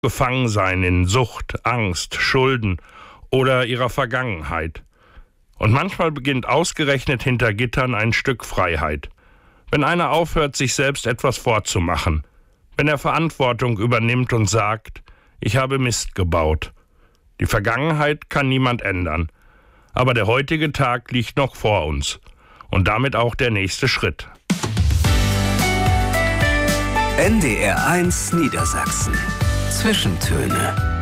gefangen sein in Sucht, Angst, Schulden oder ihrer Vergangenheit. Und manchmal beginnt ausgerechnet hinter Gittern ein Stück Freiheit. Wenn einer aufhört, sich selbst etwas vorzumachen. Wenn er Verantwortung übernimmt und sagt, ich habe Mist gebaut. Die Vergangenheit kann niemand ändern. Aber der heutige Tag liegt noch vor uns. Und damit auch der nächste Schritt. NDR 1 Niedersachsen. Zwischentöne.